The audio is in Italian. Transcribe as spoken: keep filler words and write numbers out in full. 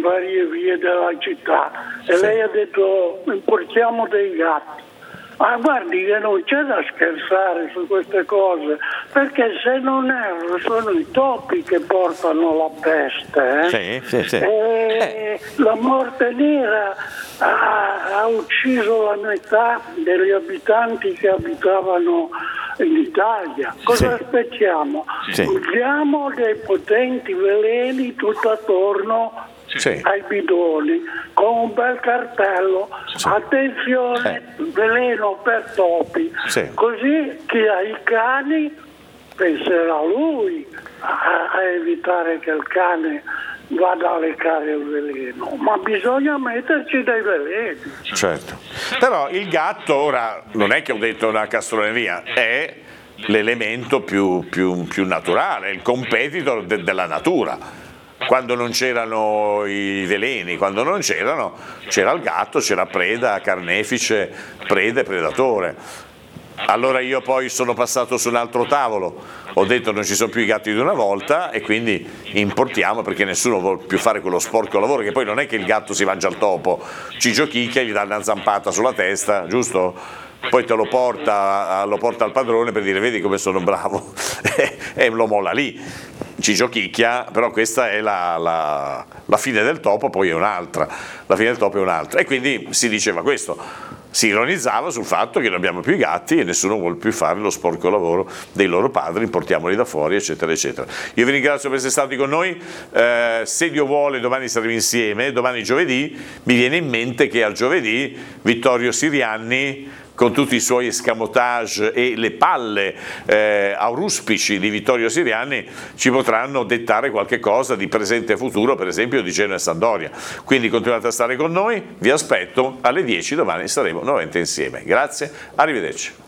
varie vie della città e sì. Lei ha detto importiamo dei gatti. Ma guardi che non c'è da scherzare su queste cose, perché se non erro sono i topi che portano la peste. Eh? Sì, sì, sì. E eh. La morte nera ha, ha ucciso la metà degli abitanti che abitavano in Italia. Cosa sì. aspettiamo? Sì. Usiamo dei potenti veleni tutto attorno sì. ai bidoni con un bel cartello, sì. attenzione, eh. veleno per topi, sì. così chi ha i cani penserà lui a, a evitare che il cane vada a leccare il veleno, ma bisogna metterci dei veleni. Certo, però il gatto ora non è che ho detto una castroneria, è l'elemento più, più, più naturale, il competitor de, della natura. Quando non c'erano i veleni, quando non c'erano, c'era il gatto, c'era preda, carnefice, preda e predatore. Allora io poi sono passato su un altro tavolo, ho detto non ci sono più i gatti di una volta e quindi importiamo, perché nessuno vuole più fare quello sporco lavoro, che poi non è che il gatto si mangia il topo, Ciccio chicchia, gli dà una zampata sulla testa, giusto? Poi te lo porta, lo porta al padrone per dire vedi come sono bravo e lo molla lì. Ciccio chicchia, però questa è la, la, la fine del topo, poi è un'altra, la fine del topo è un'altra. E quindi si diceva questo, si ironizzava sul fatto che non abbiamo più i gatti e nessuno vuole più fare lo sporco lavoro dei loro padri, importiamoli da fuori, eccetera, eccetera. Io vi ringrazio per essere stati con noi, eh, se Dio vuole domani saremo insieme, domani giovedì, mi viene in mente che al giovedì Vittorio Sirianni, con tutti i suoi escamotage e le palle eh, auruspici di Vittorio Sirianni, ci potranno dettare qualche cosa di presente e futuro, per esempio di Genoa e Sampdoria. Quindi continuate a stare con noi, vi aspetto alle dieci, domani saremo nuovamente insieme. Grazie, arrivederci.